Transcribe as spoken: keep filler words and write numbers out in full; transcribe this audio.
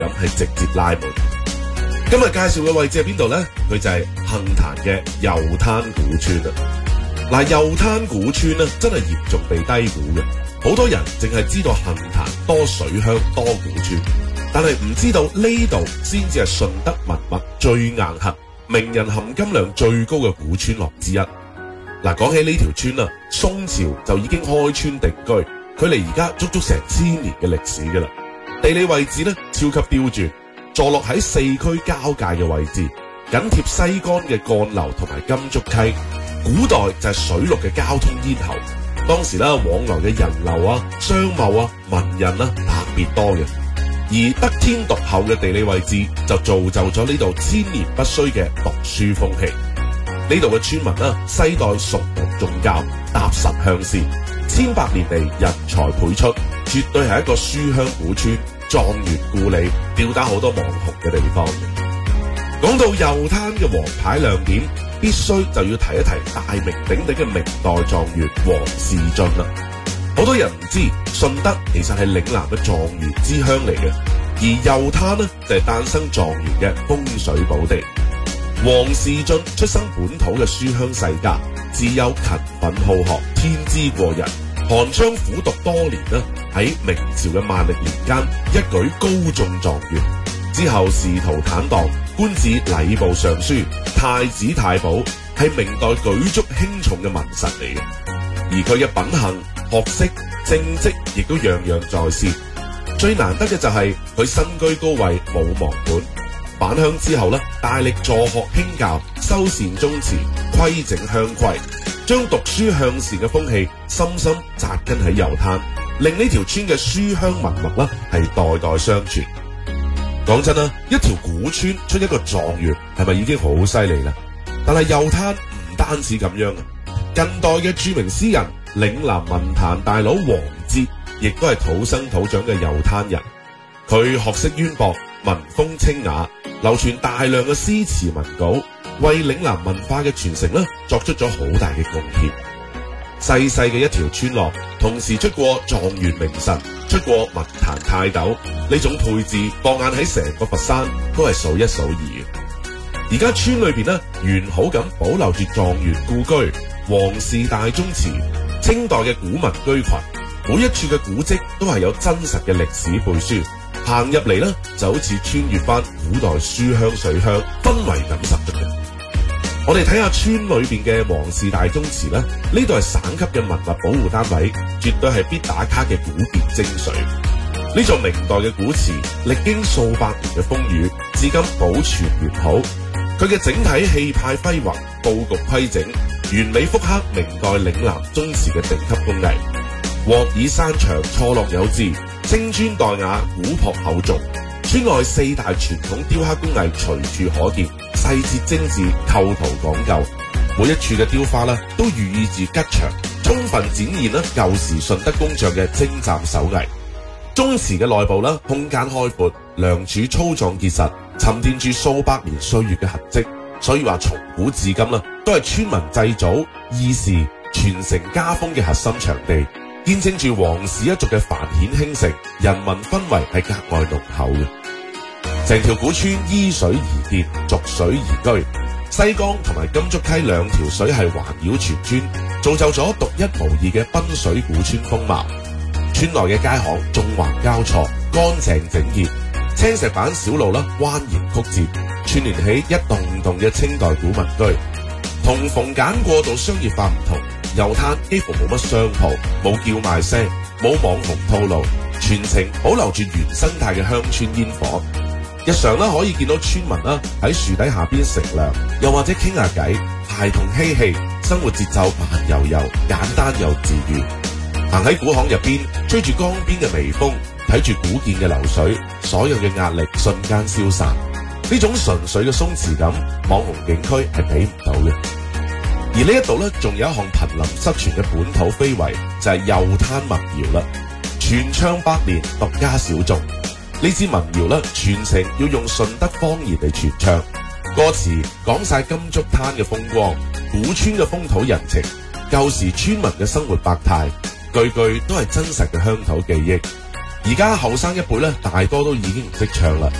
咁係直接拉滿。今日介紹嘅位置喺邊度呢？佢就係杏壇嘅右灘古村啊！嗱，右灘古村咧真係嚴重被低估嘅，好多人淨係知道杏壇多水鄉多古村，但係唔知道呢度先至係順德文物最硬核、名人含金量最高嘅古村落之一。嗱，講起呢條村啊，宋朝就已經開村定居，距離而家足足成千年嘅歷史噶啦。地理位置咧超級刁鑽，坐落喺四區交界嘅位置，緊貼西江嘅幹流同埋金竹溪，古代就係水陸嘅交通咽喉。當時咧往來嘅人流啊、商貿啊、文人啊特別多嘅，而得天獨厚嘅地理位置就造就咗呢度千年不衰嘅讀書風氣。呢度嘅村民啦，世代崇文重教，踏實向善，千百年嚟人才輩出，絕對係一個書香古村、狀元故里，吊打好多網紅嘅地方。講到右灘嘅王牌亮點，必須就要提一提大名鼎鼎嘅明代狀元王士俊啦。好多人唔知順德其實係嶺南嘅狀元之鄉嚟嘅，而右灘呢就係誕生狀元嘅風水寶地。王士俊出生本土嘅書香世家，自幼勤奮好學，天資過人，寒窗苦讀多年啦。喺明朝嘅萬曆年間，一舉高中狀元，之後仕途坦蕩，官至禮部尚書、太子太保，係明代舉足輕重嘅文臣嚟嘅。而佢嘅品行、學識、政績亦都樣樣在線。最難得嘅就係佢身居高位，冇忘本。返鄉之後咧，大力助學興教，修繕宗祠，規整鄉規，將讀書向善嘅風氣深深扎根喺右灘，令呢條村嘅書香文物啦係代代相傳。講真啦，一條古村出一個狀元，係咪已經好犀利啦？但係右灘唔單止咁樣啊！近代嘅著名詩人嶺南文壇大佬王哲，亦都係土生土長嘅右灘人。佢學識淵博，文風清雅，流傳大量嘅詩詞文稿，為嶺南文化嘅傳承咧作出咗好大嘅貢獻。細細嘅一條村落，同時出過狀元名臣，出過文壇泰斗，呢種配置放眼喺成個佛山都係數一數二嘅。而家村裏邊咧完好咁保留住狀元故居、王氏大宗祠、清代嘅古民居群，每一處嘅古蹟都係有真實嘅歷史背書。行入嚟咧，就好似穿越翻古代書香水鄉，氛圍感十足嘅。我哋睇下村裏邊嘅王氏大宗祠咧，呢度係省級嘅文物保護單位，絕對係必打卡嘅古別精髓。呢座明代嘅古祠，歷經數百年嘅風雨，至今保存完好。佢嘅整體氣派輝煌，佈局規整，完美複刻明代嶺南宗祠嘅頂級工藝。鑊耳山牆錯落有致，青磚黛瓦，古樸厚重。村外四大傳統雕刻工藝隨處可見，細節精緻，構圖講究。每一處嘅雕花啦，都寓意住吉祥，充分展現啦舊時順德工匠嘅精湛手藝。宗祠嘅內部啦，空間開闊，梁柱粗壯結實，沉澱住數百年歲月嘅痕跡。所以話從古至今啦，都係村民祭祖、義士、傳承家風嘅核心場地。見證住王氏一族嘅繁衍興盛，人民氛圍係格外濃厚嘅。成條古村依水而建，逐水而居，西江同埋金竹溪兩條水系環繞全村，造就咗獨一無二嘅濱水古村風貌。村內嘅街巷縱橫交錯，乾淨整潔，青石板小路啦蜿蜒曲折，串聯起一棟棟嘅清代古民居。同逢簡過度商業化唔同，右灘幾乎冇乜商鋪，冇叫賣聲，冇網紅套路，全程保留住原生態嘅鄉村煙火。日常啦可以見到村民啦喺樹底下邊乘涼，又或者傾下偈，孩童嬉戲，生活節奏慢悠悠，簡單又治愈。行喺古巷入邊，吹住江邊嘅微風，睇住古建嘅流水，所有嘅壓力瞬間消散。呢種純粹嘅鬆弛感，網紅景區係俾唔到嘅。而呢一度咧，仲有一項瀕臨失傳嘅本土非遺，就係右灘民謠啦。傳唱百年，獨家小眾。呢支民謠咧，全程要用順德方言嚟傳唱，歌詞講晒金竹灘嘅風光、古村嘅風土人情、舊時村民嘅生活百態，句句都係真實嘅鄉土記憶。 而家後生一輩咧，大多都已經唔識唱啦。